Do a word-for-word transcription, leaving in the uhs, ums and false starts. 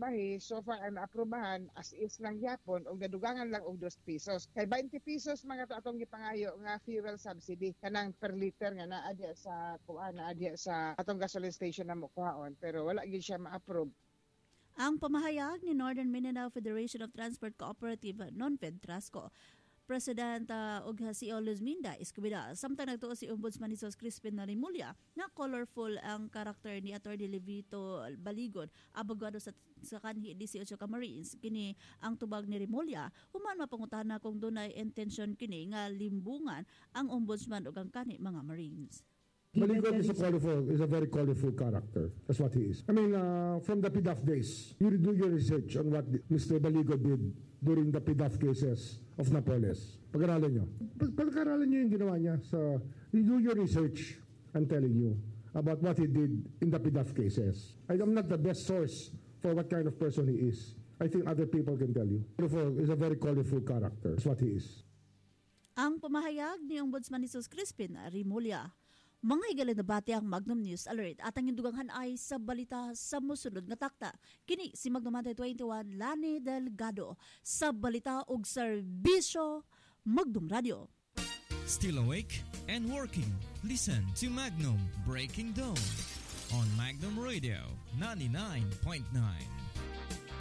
bahi, so far ang aprubahan as is lang yapon og nadugangan lang og dos pesos. Kay twenty pesos mga to atong gipangayo nga fuel subsidy kanang per liter nga naa diya sa kuan naa diya sa atong gasoline station na mukuhaon pero wala gyud siya ma-approve. Ang pamahayag ni Northern Mindanao Federation of Transport Cooperative non-Fed Trasco President uh, og si Luz Minda iskubida samtang nagtuo si Ombudsman Isos Crispin Rimulya nga colorful ang karakter ni Attorney Levito Baligod abogado sa sa kanhi eighteen Camarines kini ang tubag ni Rimulya human mapangutana kung dunay intention kini nga limbungan ang ombudsman ug ang kanhi mga Marines. Baligod is a colorful, is a very colorful character. That's what he is. I mean, uh, from the P D A F days, you do your research on what Mister Baligod did during the P D A F cases of Napoles. Pag-aralan nyo. Pag- pag-aralan nyo yung ginawa niya. So, you do your research, I'm telling you, about what he did in the P D A F cases. I'm not the best source for what kind of person he is. I think other people can tell you. Colorful is a very colorful character. That's what he is. Ang pamahayag ni Ombudsman Isos Crispin Rimulya. Mga higalan na bati ang Magnum News Alert at ang indugangan ay sa balita sa musunod nga takta. Kini si Magnum Monday twenty-one Lani Delgado sa balita og serbisyo Magnum Radio. Still awake and working? Listen to Magnum Breaking Dawn on Magnum Radio ninety-nine point nine.